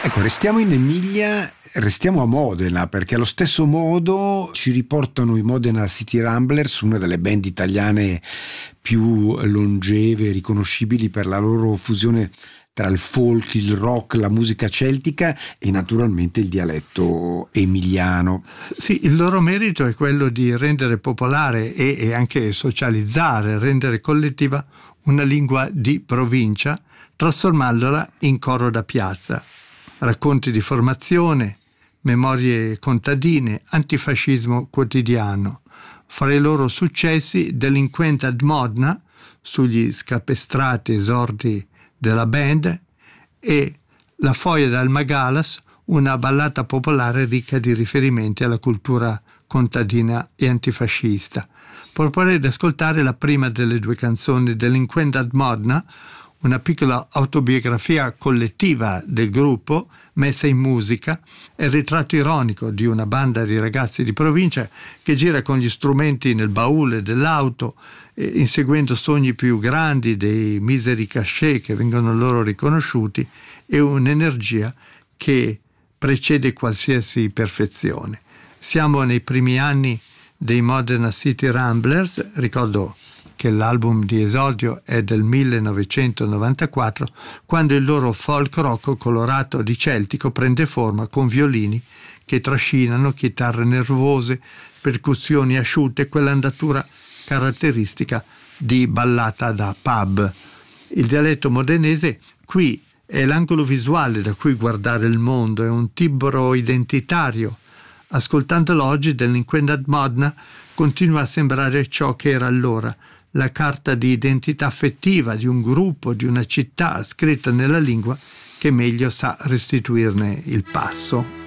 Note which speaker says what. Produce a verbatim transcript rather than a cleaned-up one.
Speaker 1: Ecco, restiamo in Emilia, restiamo a Modena, perché allo stesso modo ci riportano i Modena City Ramblers, una delle band italiane più longeve e riconoscibili per la loro fusione tra il folk, il rock, la musica celtica e naturalmente il dialetto emiliano.
Speaker 2: Sì, il loro merito è quello di rendere popolare e, e anche socializzare, rendere collettiva una lingua di provincia, trasformandola in coro da piazza. Racconti di formazione, memorie contadine, antifascismo quotidiano. Fra i loro successi Delinquent ad Modena, sugli scapestrati esordi della band, e La Foia del Magalas, una ballata popolare ricca di riferimenti alla cultura contadina e antifascista. Proporrei di ascoltare la prima delle due canzoni, Delinquent ad Modena, una piccola autobiografia collettiva del gruppo messa in musica, è il ritratto ironico di una banda di ragazzi di provincia che gira con gli strumenti nel baule dell'auto, eh, inseguendo sogni più grandi, dei miseri cachet che vengono loro riconosciuti e un'energia che precede qualsiasi perfezione. Siamo nei primi anni dei Modena City Ramblers, ricordo che l'album di esordio è del millenovecentonovantaquattro, quando il loro folk rock colorato di celtico prende forma con violini che trascinano, chitarre nervose, percussioni asciutte, quell'andatura caratteristica di ballata da pub. Il dialetto modenese qui è l'angolo visuale da cui guardare il mondo, è un timbro identitario. Ascoltandolo oggi, Delinquent ad Modena continua a sembrare ciò che era allora, la carta di identità affettiva di un gruppo, di una città, scritta nella lingua che meglio sa restituirne il passo.